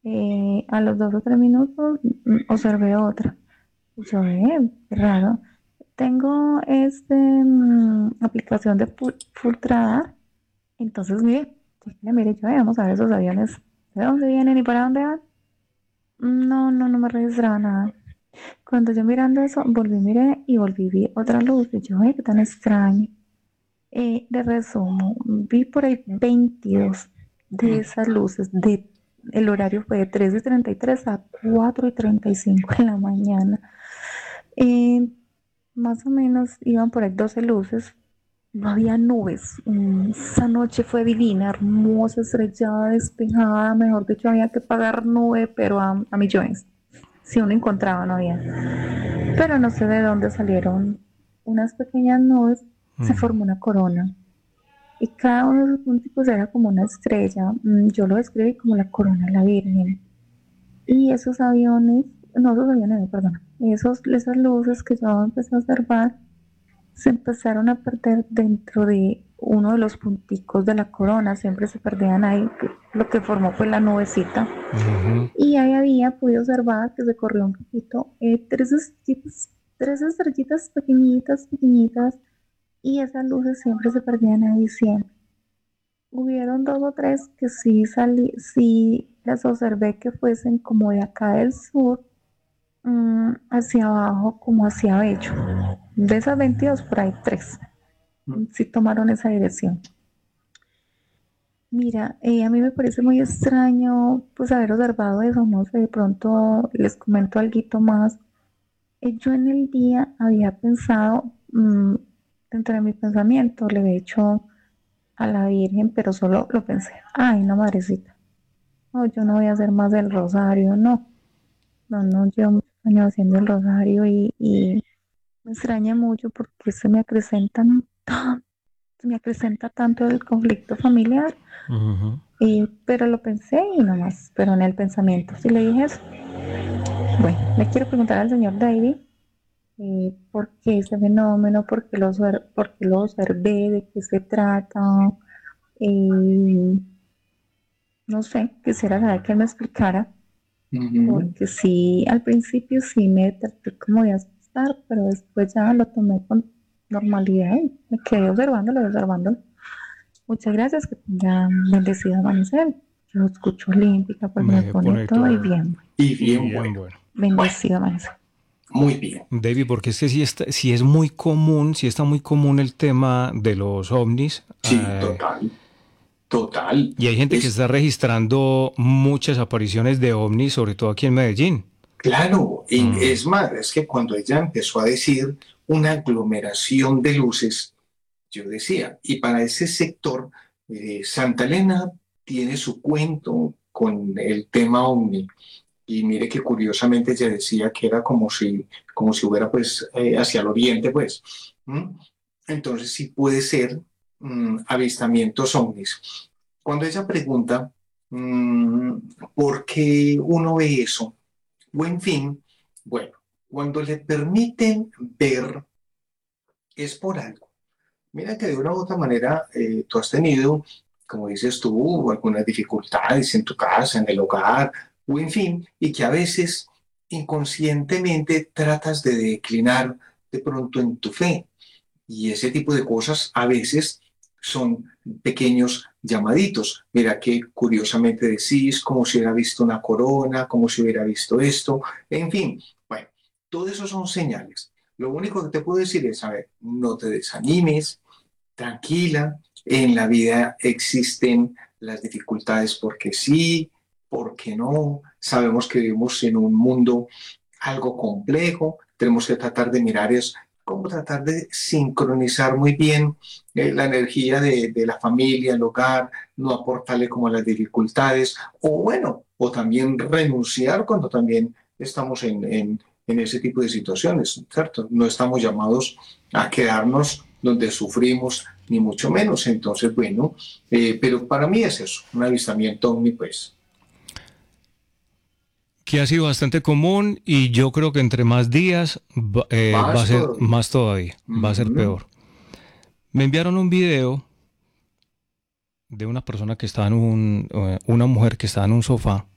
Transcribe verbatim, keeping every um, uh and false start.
Eh, a los dos o tres minutos mm, observé otra. Y yo, eh, qué raro. Tengo este mm, aplicación de Full, Full Radar. Entonces, mire, mire, mire, yo, eh, vamos a ver esos aviones. ¿De dónde vienen y para dónde van? No, no, no me registraba nada. Cuando yo mirando eso, volví, miré y volví, vi otra luz. Y yo, ay, qué tan extraño. Eh, de resumo, vi por ahí veintidós de Mm. esas luces. De, el horario fue de tres y treinta y tres a cuatro y treinta y cinco en la mañana. Eh, Más o menos iban por ahí doce luces. No había nubes. Mm, Esa noche fue divina, hermosa, estrellada, despejada. Mejor dicho, había que pagar nube, pero a, a millones. Si uno encontraba, no había. Pero no sé de dónde salieron unas pequeñas nubes. Se Mm. formó una corona. Y cada uno de los punticos era como una estrella. Mm, Yo lo describí como la corona de la Virgen. Y esos aviones, no esos aviones, no, perdón, esos, esas luces que yo empecé a observar se empezaron a perder dentro de uno de los punticos de la corona, siempre se perdían ahí, lo que formó fue la nubecita. Ujú. Y ahí había, pude observar que se corrió un poquito, eh, tres estrellitas, tres estrellitas pequeñitas, pequeñitas, y esas luces siempre se perdían ahí siempre. Hubieron dos o tres que sí salí, sí las observé que fuesen como de acá del sur, mm, hacia abajo, como hacia Bello. De esas veintidós, por ahí tres sí tomaron esa dirección. Mira, eh, a mí me parece muy extraño pues haber observado eso, no sé, de pronto les comento algo más. Eh, yo en el día había pensado, mm, dentro de mi pensamiento, le he hecho a la Virgen, pero solo lo pensé, ay, no, madrecita, no, yo no voy a hacer más del rosario, no, no, no, llevo muchos años haciendo el rosario y, y me extraña mucho porque se me acrecentan, se me acrecenta tanto el conflicto familiar. Ujú. Y, pero lo pensé y no más, pero en el pensamiento sí le dije eso. Bueno, le quiero preguntar al señor David eh, por qué ese fenómeno, por qué lo, por qué lo observé, de qué se trata. Eh, no sé, quisiera saber que él me explicara, Ujú. porque sí, al principio sí me traté como de asustar, pero después ya lo tomé con normalidad y me quedé observándolo, observándolo. Muchas gracias, que tenga un bendecido amanecer. Yo escucho olímpica, pues me Me pone pone todo y todo. bien. Y Y bien, bien, bueno. bueno. Bueno, Bendecido amanecer. muy bien. David, porque es que sí, está, sí es muy común, sí está muy común el tema de los ovnis. Sí, eh, total, total. y hay gente que Es está registrando muchas apariciones de ovnis, sobre todo aquí en Medellín. claro, y Mm. es más, es que cuando ella empezó a decir una aglomeración de luces, yo decía, y para ese sector, eh, Santa Elena tiene su cuento con el tema ovni. Y mire que curiosamente ella decía que era como si, como si hubiera pues eh, hacia el oriente, pues. ¿Mm? Entonces sí puede ser mm, avistamientos ovnis. Cuando ella pregunta mm, por qué uno ve eso, o en fin, bueno, cuando le permiten ver es por algo. Mira que de una u otra manera eh, tú has tenido, como dices tú, algunas dificultades en tu casa, en el hogar, o en fin, y que a veces inconscientemente tratas de declinar de pronto en tu fe. Y ese tipo de cosas a veces son pequeños llamaditos. Mira que curiosamente decís como si hubiera visto una corona, como si hubiera visto esto, en fin. Bueno, todo eso son señales. Lo único que te puedo decir es, a ver, no te desanimes, tranquila, en la vida existen las dificultades porque sí, porque no. Sabemos que vivimos en un mundo algo complejo, tenemos que tratar de mirar es cómo tratar de sincronizar muy bien eh, la energía de, de, la familia, el hogar, no aportarle como las dificultades, o bueno, o también renunciar cuando también estamos en, en, en ese tipo de situaciones, ¿cierto? No estamos llamados a quedarnos donde sufrimos, ni mucho menos. Entonces, bueno, eh, pero para mí es eso, un avistamiento ovni, pues. Que ha sido bastante común y yo creo que entre más días va, eh, va a Más ser todavía. más todavía, va a ser Uh-huh. peor. Me enviaron un video de una persona que estaba en un, eh, una mujer que estaba en un sofá